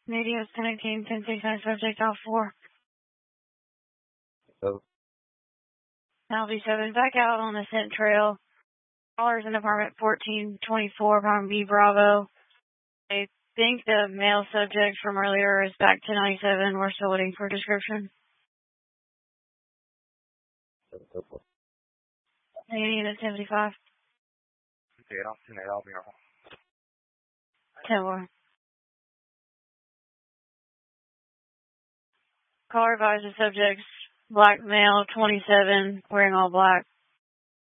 Medium 1018, 1069, subject off 4. Oh. Now be 7 back out on the scent trail. Callers in apartment 1424, Palm B Bravo. I think the male subject from earlier is back to 97. We're still waiting for a description. Unit 75. Okay, I'll be around. 10 more. Caller advises subjects, black male, 27, wearing all black.